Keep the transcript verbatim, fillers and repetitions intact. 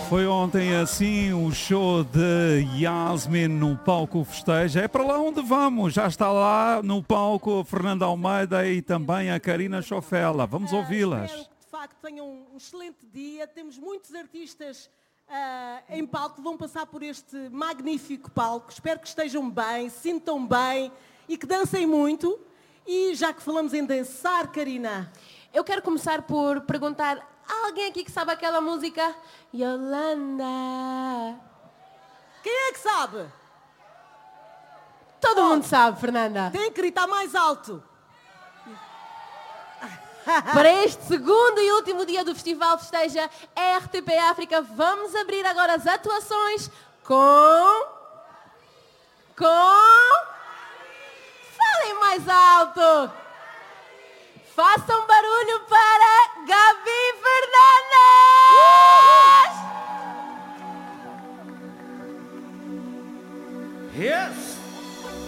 Foi ontem assim o show de Yasmin no palco Festeja. É para lá onde vamos. Já está lá no palco a Fernanda Almeida e também a Karina Schofela. Vamos ouvi-las. Espero que de facto tenham um excelente dia. Temos muitos artistas uh, em palco que vão passar por este magnífico palco. Espero que estejam bem, se sintam bem e que dancem muito. E já que falamos em dançar, Karina, eu quero começar por perguntar: há alguém aqui que sabe aquela música? Yolanda. Quem é que sabe? Todo oh. mundo sabe, Fernanda. Tem que gritar mais alto. Para este segundo e último dia do Festival Festeja R T P África, vamos abrir agora as atuações com... Com... Falem mais alto. Façam barulho para Gabi Fernandes! Yes!